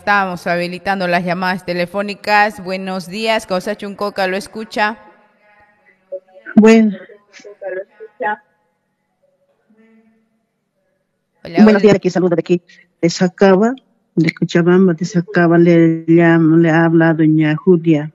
estábamos habilitando las llamadas telefónicas. Buenos días, Causa Chuncoca, ¿lo escucha? Bueno, Hola, buenos días, hola. aquí saluda de aquí, de Sacaba, de Cochabamba, de Sacaba, le habla doña Julia.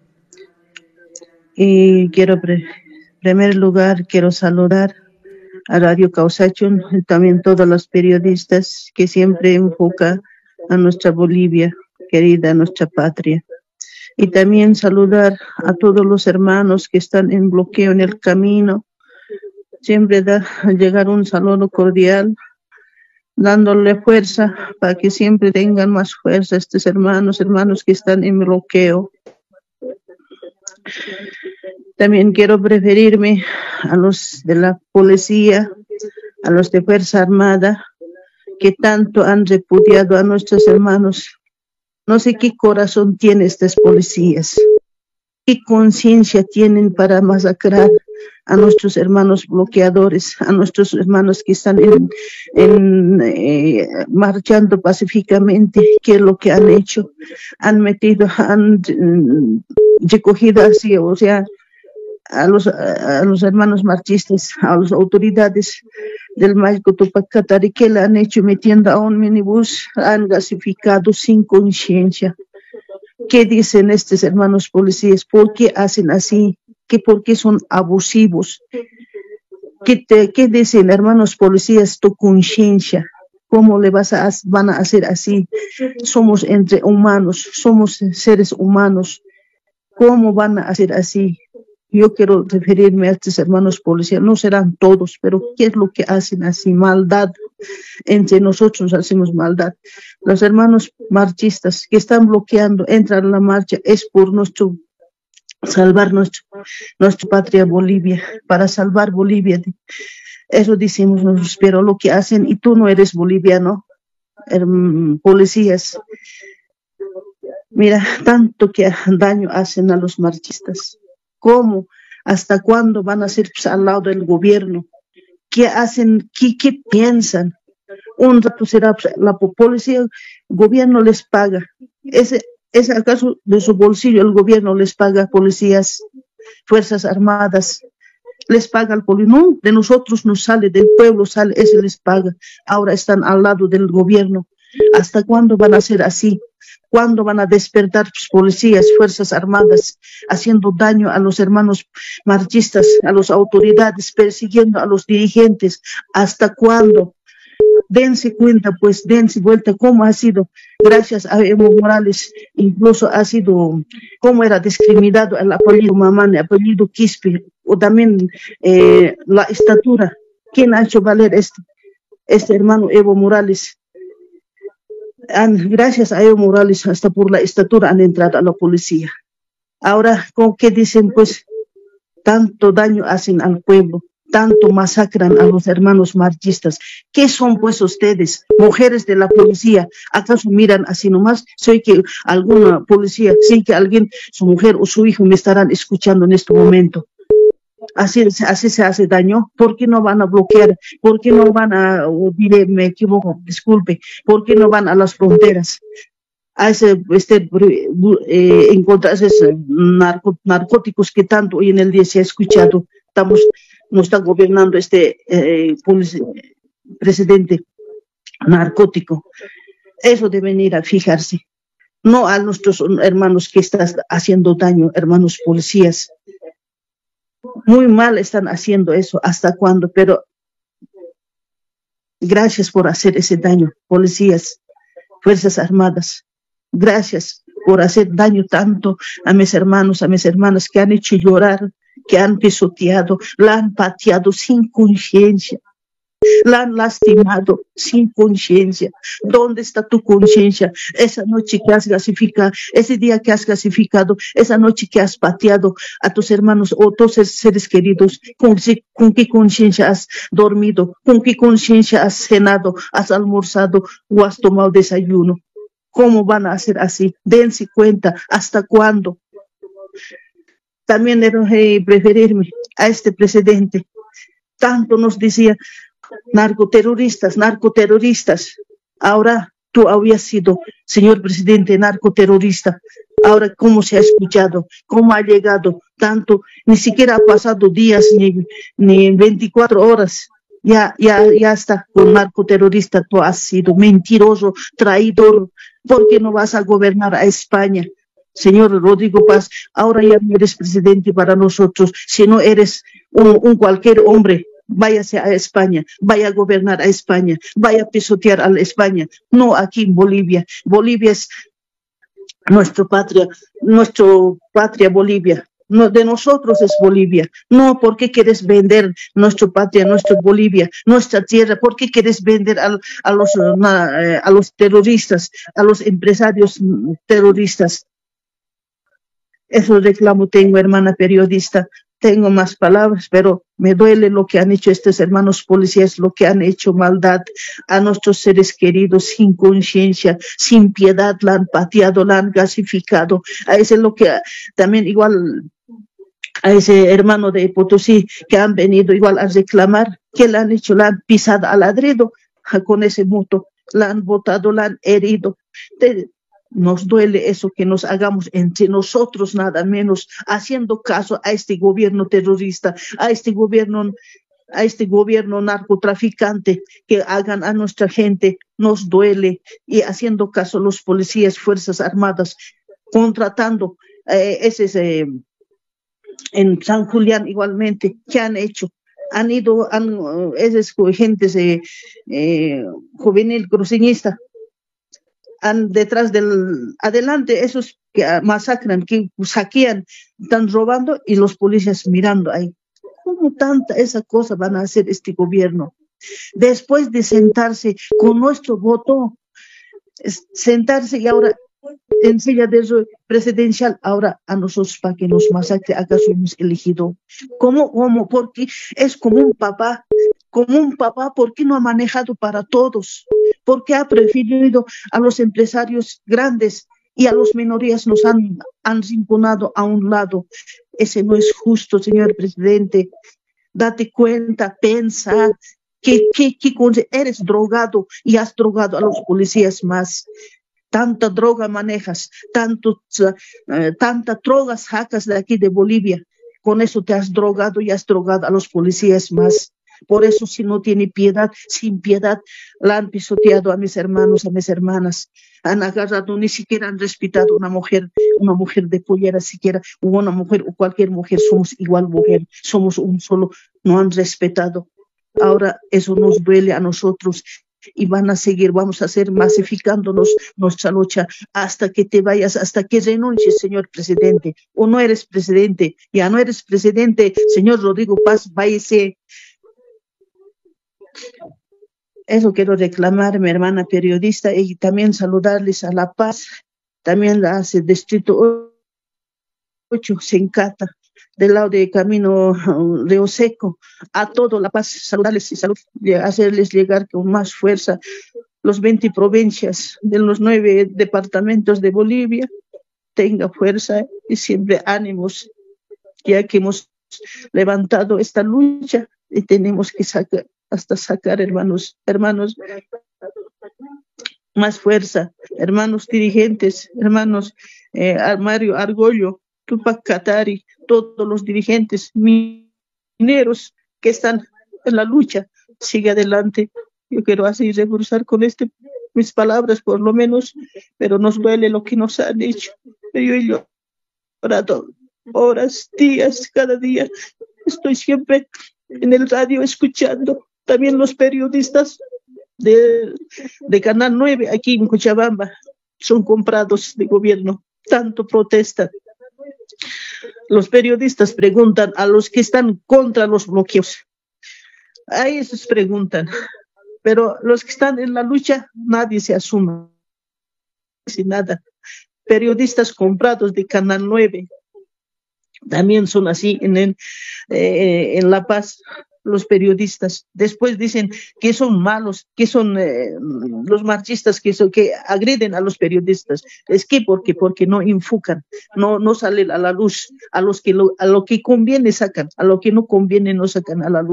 Y en primer lugar, quiero saludar a Radio Causachun, y también todos los periodistas que siempre enfocan a nuestra Bolivia, querida, nuestra patria. Y también saludar a todos los hermanos que están en bloqueo en el camino. Siempre llegar un saludo cordial, dándole fuerza para que siempre tengan más fuerza estos hermanos que están en bloqueo. También quiero referirme a los de la policía, a los de Fuerza Armada, que tanto han repudiado a nuestros hermanos. No sé qué corazón tienen estas policías, qué conciencia tienen para masacrar a nuestros hermanos bloqueadores, a nuestros hermanos que están marchando pacíficamente. ¿Qué es lo que han hecho? Han recogido así, o sea, a los hermanos marchistas, a las autoridades del Mágico Tupac Katari, que le han hecho metiendo a un minibús, han gasificado sin conciencia. ¿Qué dicen estos hermanos policías? ¿Por qué hacen así? ¿Por qué son abusivos? ¿Qué dicen, hermanos policías, tu conciencia? ¿Cómo van a hacer así? Somos entre humanos, somos seres humanos. ¿Cómo van a hacer así? Yo quiero referirme a estos hermanos policías, no serán todos, pero ¿qué es lo que hacen así? Maldad. Entre nosotros hacemos maldad. Los hermanos marchistas que están bloqueando, entran a la marcha, es por salvar nuestra patria Bolivia, para salvar Bolivia. Eso decimos nosotros, pero lo que hacen, y tú no eres boliviano, policías, mira, tanto que daño hacen a los marchistas. ¿Cómo? ¿Hasta cuándo van a ser al lado del gobierno? ¿Qué hacen? ¿Qué piensan? Un rato será la policía, el gobierno les paga. ¿Es acaso de su bolsillo el gobierno les paga policías, fuerzas armadas? Les paga el policía. No, de nosotros nos sale, del pueblo sale, ese les paga. Ahora están al lado del gobierno. ¿Hasta cuándo van a ser así? ¿Cuándo van a despertar policías, fuerzas armadas, haciendo daño a los hermanos marchistas, a las autoridades, persiguiendo a los dirigentes? ¿Hasta cuándo? Dense cuenta, pues, dense vuelta cómo ha sido, gracias a Evo Morales, incluso ha sido, cómo era discriminado el apellido Mamán, el apellido Quispe, o también la estatura. ¿Quién ha hecho valer este hermano Evo Morales? Gracias a Evo Morales, hasta por la estatura han entrado a la policía. Ahora, ¿con qué dicen? Pues, tanto daño hacen al pueblo, tanto masacran a los hermanos marchistas. ¿Qué son pues ustedes, mujeres de la policía? ¿Acaso miran así nomás? Soy que alguna policía, sí que alguien, su mujer o su hijo me estarán escuchando en este momento. Así se hace daño. ¿Por qué no van a bloquear? ¿Por qué no van me equivoco, disculpe, ¿por qué no van a las fronteras? A encontrar esos narcóticos que tanto hoy en el día se ha escuchado. Nos está gobernando presidente narcótico. Eso deben ir a fijarse. No a nuestros hermanos que están haciendo daño, hermanos policías. Muy mal están haciendo eso. ¿Hasta cuándo? Pero gracias por hacer ese daño, policías, fuerzas armadas. Gracias por hacer daño tanto a mis hermanos, a mis hermanas que han hecho llorar, que han pisoteado, la han pateado sin conciencia, la han lastimado sin conciencia. ¿Dónde está tu conciencia? Esa noche que has gasificado, ese día que has gasificado, esa noche que has pateado a tus hermanos o tus seres queridos, ¿con qué conciencia has dormido? ¿Con qué conciencia has cenado, has almorzado o has tomado desayuno? ¿Cómo van a hacer así? Dense cuenta, ¿hasta cuándo? También preferirme a este presidente. Tanto nos decía narcoterroristas. Ahora tú habías sido, señor presidente, narcoterrorista. Ahora, ¿cómo se ha escuchado? ¿Cómo ha llegado tanto? Ni siquiera ha pasado días ni 24 horas. Ya está, con narcoterrorista tú has sido mentiroso, traidor. ¿Por qué no vas a gobernar a España? Señor Rodrigo Paz, ahora ya no eres presidente para nosotros, si no eres un cualquier hombre. Váyase a España, vaya a gobernar a España, vaya a pisotear a España, no aquí en Bolivia. Bolivia es nuestra patria Bolivia. No, de nosotros es Bolivia. No, ¿por qué quieres vender nuestra patria, nuestra Bolivia, nuestra tierra? ¿Por qué quieres vender a los terroristas, a los empresarios terroristas? Eso reclamo tengo, hermana periodista. Tengo más palabras, pero me duele lo que han hecho estos hermanos policías, lo que han hecho maldad a nuestros seres queridos sin conciencia, sin piedad, la han pateado, la han gasificado. A ese lo que también igual a ese hermano de Potosí que han venido igual a reclamar, que le han hecho, la han pisado al ladrido con ese moto, la han botado, la han herido. Nos duele eso que nos hagamos entre nosotros nada menos, haciendo caso a este gobierno terrorista, a este gobierno narcotraficante, que hagan a nuestra gente, nos duele, y haciendo caso a los policías, fuerzas armadas, contratando en San Julián igualmente, ¿qué han hecho? Han ido, esas gentes juvenil cruceñista, detrás adelante, esos que masacran, que saquean, están robando y los policías mirando ahí. ¿Cómo tanta esa cosa van a hacer este gobierno? Después de sentarse con nuestro voto, sentarse y ahora en silla de presidencial, ahora a nosotros para que nos masacre, acaso hemos elegido. ¿Cómo? Porque es como un papá, ¿por qué no ha manejado para todos? ¿Por qué ha preferido a los empresarios grandes y a las minorías nos han impugnado a un lado? Ese no es justo, señor presidente. Date cuenta, piensa que eres drogado y has drogado a los policías más. Tanta droga manejas, tanta drogas sacas de aquí de Bolivia. Con eso te has drogado y has drogado a los policías más. Por eso, si no tiene piedad, sin piedad, la han pisoteado a mis hermanos, a mis hermanas. Han agarrado, ni siquiera han respetado una mujer de pollera siquiera, o una mujer, o cualquier mujer, somos igual mujer, somos un solo, no han respetado. Ahora eso nos duele a nosotros y van a seguir, vamos a seguir masificándonos nuestra lucha hasta que te vayas, hasta que renuncies, señor presidente. O no eres presidente, ya no eres presidente, señor Rodrigo Paz, váyase. Eso quiero reclamar, mi hermana periodista, y también saludarles a La Paz, también la hace Distrito 8, Sencata, del lado de Camino Río Seco, a todo La Paz, saludarles y hacerles llegar con más fuerza los 20 provincias de los 9 departamentos de Bolivia, tenga fuerza y siempre ánimos, ya que hemos levantado esta lucha y tenemos que sacar, hermanos, más fuerza, hermanos dirigentes, hermanos Mario Argollo, Tupac Katari, todos los dirigentes mineros que están en la lucha, sigue adelante. Yo quiero así reforzar con mis palabras por lo menos, pero nos duele lo que nos han hecho. Yo he llorado horas, días, cada día. Estoy siempre en el radio escuchando. También los periodistas de Canal 9 aquí en Cochabamba son comprados de gobierno. Tanto protestan. Los periodistas preguntan a los que están contra los bloqueos. A esos preguntan. Pero los que están en la lucha, nadie se asuma. Sin nada. Periodistas comprados de Canal 9 también son así en La Paz. Los periodistas después dicen que son malos, que son los marchistas que agreden a los periodistas. Es que porque no enfocan, no salen a la luz, a lo que conviene sacan, a lo que no conviene no sacan a la luz.